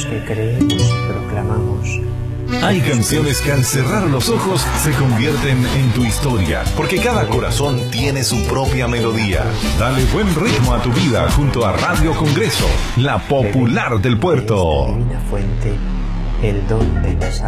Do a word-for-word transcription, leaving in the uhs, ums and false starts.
que creemos y proclamamos. Hay canciones que al cerrar los ojos se convierten en tu historia, porque cada corazón tiene su propia melodía. Dale buen ritmo a tu vida junto a Radio Congreso, la popular del puerto. Esta divina fuente, el don de la salvación.